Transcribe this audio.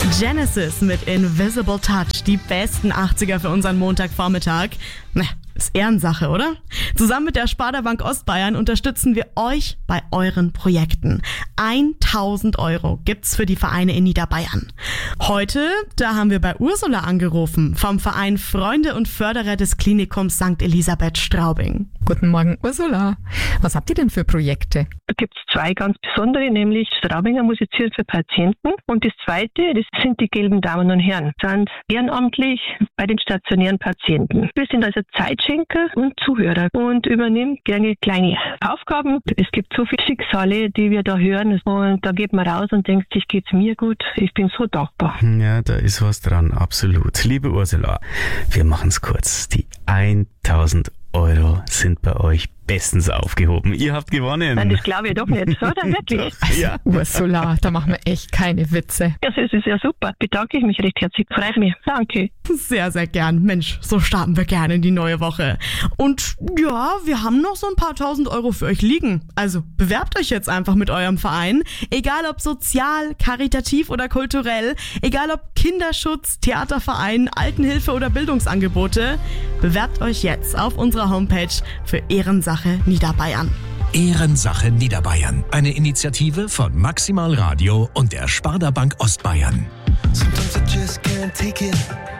Genesis mit Invisible Touch, die besten 80er für unseren Montagvormittag. Ist Ehrensache, oder? Zusammen mit der Sparda Bank Ostbayern unterstützen wir euch bei euren Projekten. 1.000 € gibt's für die Vereine in Niederbayern. Heute, da haben wir bei Ursula angerufen, vom Verein Freunde und Förderer des Klinikums St. Elisabeth Straubing. Guten Morgen, Ursula. Was habt ihr denn für Projekte? Da gibt es zwei ganz besondere, nämlich Straubinger musiziert für Patienten. Und das zweite, das sind die gelben Damen und Herren, sind ehrenamtlich bei den stationären Patienten. Wir sind also Zeitschenker und Zuhörer und übernehmen gerne kleine Aufgaben. Es gibt so viele Schicksale, die wir da hören, und da geht man raus und denkt sich, geht's mir gut? Ich bin so dankbar. Ja, da ist was dran, absolut. Liebe Ursula, wir machen's kurz. Die 1.000 € sind bei euch bestens aufgehoben. Ihr habt gewonnen. Nein, das glaube ich doch nicht, oder? Wirklich? Ja. Ursula, da machen wir echt keine Witze. Ja, das ist ja super. Bedanke ich mich recht herzlich. Freut mich. Danke. Sehr, sehr gern. Mensch, so starten wir gerne in die neue Woche. Und ja, wir haben noch so ein paar 1.000 € für euch liegen. Also bewerbt euch jetzt einfach mit eurem Verein. Egal ob sozial, karitativ oder kulturell. Egal ob Kinderschutz, Theaterverein, Altenhilfe oder Bildungsangebote. Bewerbt euch jetzt auf unserer Homepage für Ehrensache Niederbayern. Ehrensache Niederbayern. Eine Initiative von Maximal Radio und der Sparda Bank Ostbayern. Sometimes I just can't take it.